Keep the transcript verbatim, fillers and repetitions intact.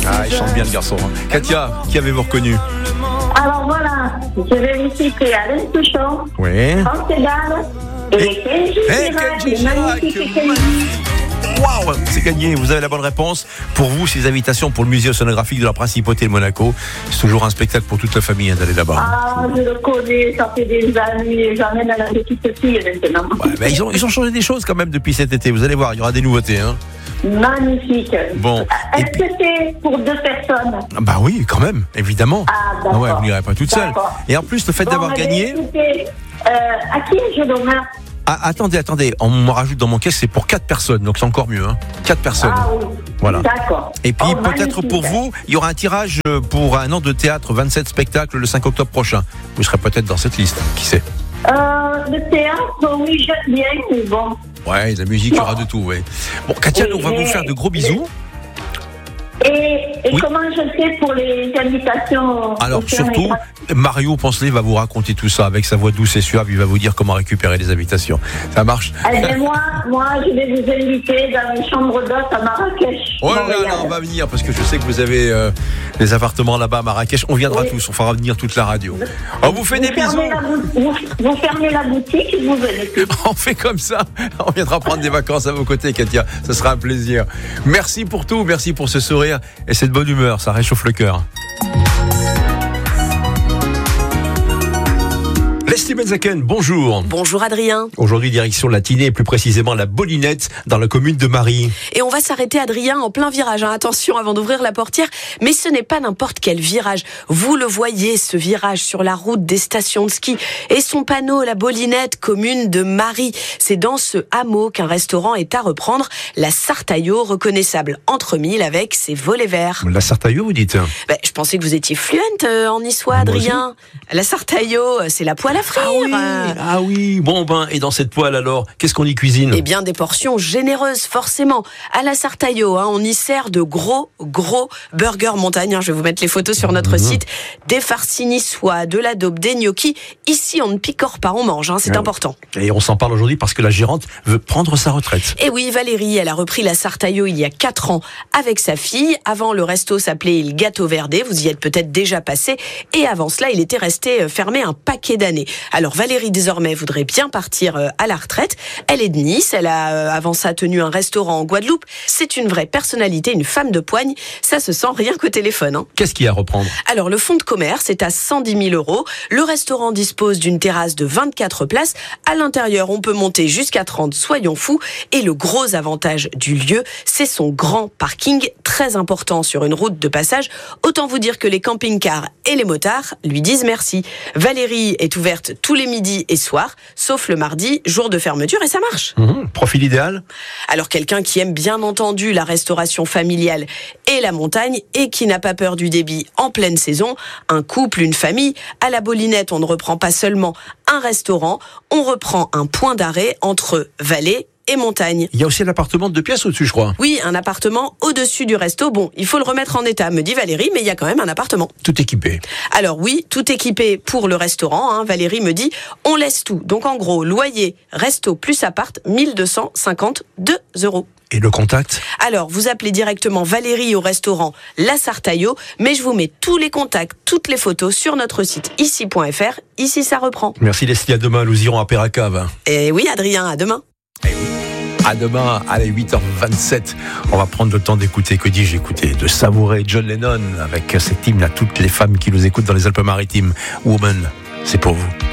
Ah, il chante bien le garçon. Katia, qui avez-vous reconnu? Alors voilà, je vais vous citer Alain Souchon, Oui. France Gall et Kenji Hey, Girac, Kenji le magnifique Girac, Kenji. Waouh, c'est gagné, vous avez la bonne réponse. Pour vous, ces invitations pour le musée océanographique de la Principauté de Monaco. C'est toujours un spectacle pour toute la famille hein, d'aller là-bas. Ah, je le connais, ça fait des années, j'emmène à la petite fille maintenant. Ouais, mais ils, ont, ils ont changé des choses quand même depuis cet été, vous allez voir, il y aura des nouveautés. Hein. Magnifique. Bon. Est-ce Et puis- que c'est pour deux personnes? Bah oui, quand même, évidemment. Ah, d'accord. ouais, vous n'irez pas toute seule. D'accord. Et en plus, le fait Bon, d'avoir eh bien, gagné... écoutez, euh, à qui ai-je l'honneur? Ah, attendez, attendez, on me rajoute dans mon caisse, c'est pour quatre personnes, donc c'est encore mieux. Hein. quatre personnes. Ah oui. Voilà. D'accord. Et puis Oh, peut-être magnifique. pour vous, il y aura un tirage pour un an de théâtre, vingt-sept spectacles le cinq octobre prochain. Vous serez peut-être dans cette liste, qui sait. Euh, le théâtre, oui, j'aime bien, mais bon. Ouais, la musique, il y aura de tout, ouais. Bon, Katia, Oui, on va mais- vous faire de gros bisous. Et, et Oui. comment je fais pour les invitations? Alors au fermé? surtout, Mario Poncelet va vous raconter tout ça avec sa voix douce et suave. Il va vous dire comment récupérer les invitations. Ça marche? Eh bien, moi, moi, je vais vous inviter dans une chambre d'hôte à Marrakech. Oh là Montréal. là, on va venir parce que je sais que vous avez euh, des appartements là-bas à Marrakech. On viendra Oui. tous, on fera venir toute la radio. On vous fait Vous des bisous. fermez la bou- vous, vous fermez la boutique et vous venez tous. On fait comme ça. On viendra prendre des vacances à vos côtés, Katia. Ce sera un plaisir. Merci pour tout, merci pour ce sourire et cette bonne humeur. Ça réchauffe le cœur. Leslie Benzaken, bonjour. Bonjour Adrien. Aujourd'hui, direction la Tinée et plus précisément la Bolinette dans la commune de Marie. Et on va s'arrêter Adrien en plein virage. Hein. Attention avant d'ouvrir la portière. Mais ce n'est pas n'importe quel virage. Vous le voyez, ce virage sur la route des stations de ski. Et son panneau, la Bolinette, commune de Marie. C'est dans ce hameau qu'un restaurant est à reprendre. La Sartaillot, reconnaissable entre mille avec ses volets verts. La Sartaillot, vous dites? Ben, je pensais que vous étiez fluente euh, en niçois, Moi Adrien. La Sartaillot, c'est la poêle à frire. Ah oui, Euh, ah oui. Bon ben, et dans cette poêle alors, qu'est-ce qu'on y cuisine? Eh bien, des portions généreuses, forcément. À la Sartaillot, hein, on y sert de gros, gros burgers montagne. Hein, je vais vous mettre les photos sur notre Mmh. site. Des farcis niçois, de la daube, des gnocchis. Ici, on ne picore pas, on mange. Hein, c'est Ouais. important. Et on s'en parle aujourd'hui parce que la gérante veut prendre sa retraite. Et oui, Valérie, elle a repris la Sartaillot il y a quatre ans avec sa fille. Avant, le resto s'appelait Il Gâteau Verdé. Vous y êtes peut-être déjà passé. Et avant cela, il était resté fermé un paquet d'années. Alors, Valérie, désormais, voudrait bien partir à la retraite. Elle est de Nice. Elle a, avant ça, tenu un restaurant en Guadeloupe. C'est une vraie personnalité, une femme de poigne. Ça se sent rien qu'au téléphone. Hein. Qu'est-ce qu'il y a à reprendre? Alors, le fonds de commerce est à cent dix mille euros. Le restaurant dispose d'une terrasse de vingt-quatre places. À l'intérieur, on peut monter jusqu'à trente, soyons fous. Et le gros avantage du lieu, c'est son grand parking, très important sur une route de passage. Autant vous dire que les camping-cars et les motards lui disent merci. Valérie est ouverte tous les midis et soirs, sauf le mardi, jour de fermeture, et ça marche. Mmh, profil idéal? Alors quelqu'un qui aime bien entendu la restauration familiale et la montagne et qui n'a pas peur du débit en pleine saison, un couple, une famille, à la Bolinette, on ne reprend pas seulement un restaurant, on reprend un point d'arrêt entre vallée et montagne. Il y a aussi l'appartement de deux pièces au-dessus, je crois. Oui, un appartement au-dessus du resto. Bon, il faut le remettre en état, me dit Valérie, mais il y a quand même un appartement. Tout équipé. Alors oui, tout équipé pour le restaurant. Hein. Valérie me dit, on laisse tout. Donc en gros, loyer, resto plus appart, mille deux cent cinquante-deux euros. Et le contact? Alors, vous appelez directement Valérie au restaurant La Sartaillot, mais je vous mets tous les contacts, toutes les photos sur notre site ici point f r. Ici, ça reprend. Merci Leslie, à demain, nous irons à Péracave. Et oui, Adrien, à demain. À demain, à huit heures vingt-sept. On va prendre le temps d'écouter, que dis-je écouter, de savourer John Lennon avec cet hymne à toutes les femmes qui nous écoutent dans les Alpes-Maritimes. Woman, c'est pour vous.